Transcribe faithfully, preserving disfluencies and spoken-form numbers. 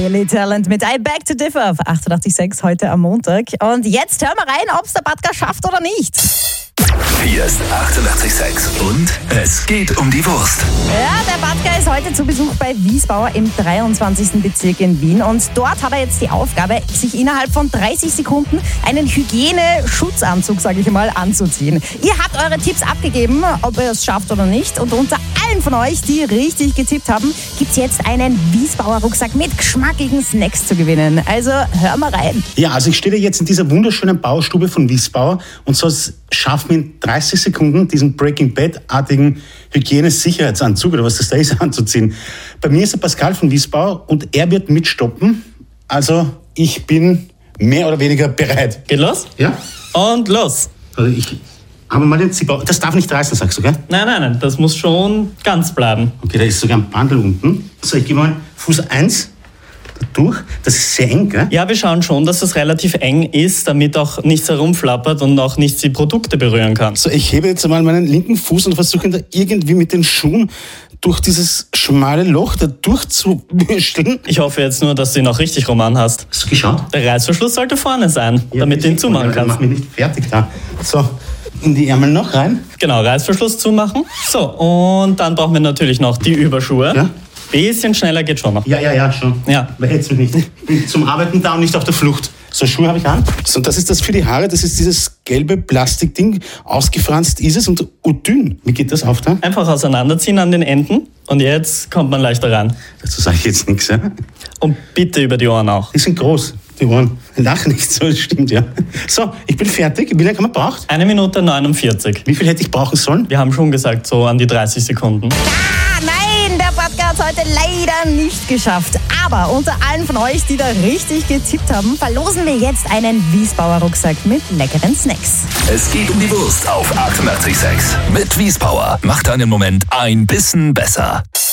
Billy Talent mit I Beg to Differ auf achtundachtzig Komma sechs heute am Montag. Und jetzt hören wir rein, ob es der Batka schafft oder nicht. Hier ist achtundachtzig Komma sechs und es geht um die Wurst. Ja, der Batka ist heute zu Besuch bei Wiesbauer im dreiundzwanzigsten Bezirk in Wien. Und dort hat er jetzt die Aufgabe, sich innerhalb von dreißig Sekunden einen Hygieneschutzanzug, sage ich mal, anzuziehen. Ihr habt eure Tipps abgegeben, ob ihr es schafft oder nicht. Und unter allen von euch, die richtig getippt haben, gibt es jetzt einen Wiesbauer Rucksack mit geschmackigen Snacks zu gewinnen. Also hör mal rein. Ja, also ich stehe jetzt in dieser wunderschönen Baustube von Wiesbauer und soll es schaffen, in dreißig Sekunden diesen Breaking Bad-artigen Hygienesicherheitsanzug oder was das da ist, anzuziehen. Bei mir ist der Pascal von Wiesbauer und er wird mitstoppen. Also ich bin mehr oder weniger bereit. Geht los? Ja. Und los. Also ich habe mal den Zipper. Das darf nicht reißen, sagst du, gell? Nein, nein, nein, das muss schon ganz bleiben. Okay, da ist sogar ein Bandel unten. So, ich gehe mal Fuß eins durch. Das ist sehr eng, gell? Ja, wir schauen schon, dass es relativ eng ist, damit auch nichts herumflappert und auch nichts die Produkte berühren kann. So, ich hebe jetzt einmal meinen linken Fuß und versuche ihn da irgendwie mit den Schuhen durch dieses schmale Loch da durchzubürsteln. Ich hoffe jetzt nur, dass du ihn auch richtig rum anhast. Hast du geschaut? Der Reißverschluss sollte vorne sein, ja, damit du ihn zumachen ja, kannst. Mach mich nicht fertig da. So, in die Ärmel noch rein. Genau, Reißverschluss zumachen. So, und dann brauchen wir natürlich noch die Überschuhe. Ja. Bisschen schneller geht schon noch. Ja, ja, ja, schon. Ja. Aber jetzt mich nicht. Ich bin zum Arbeiten da und nicht auf der Flucht. So, Schuhe habe ich an. So, und das ist das für die Haare. Das ist dieses gelbe Plastikding. Ausgefranst ist es und dünn. Wie geht das auf da? Einfach auseinanderziehen an den Enden und jetzt kommt man leichter rein. Dazu sage ich jetzt nichts, ja? Und bitte über die Ohren auch. Die sind groß, die Ohren. Lach nicht so, das stimmt, ja. So, ich bin fertig. Wie lange haben wir braucht? Eine Minute neunundvierzig. Wie viel hätte ich brauchen sollen? Wir haben schon gesagt, so an die dreißig Sekunden. Ah, nein, der Batka hat es heute leider nicht geschafft. Aber unter allen von euch, die da richtig getippt haben, verlosen wir jetzt einen Wiesbauer Rucksack mit leckeren Snacks. Es geht um die Wurst auf achtundachtzig Komma sechs. Mit Wiesbauer. Macht deinen Moment ein bisschen besser.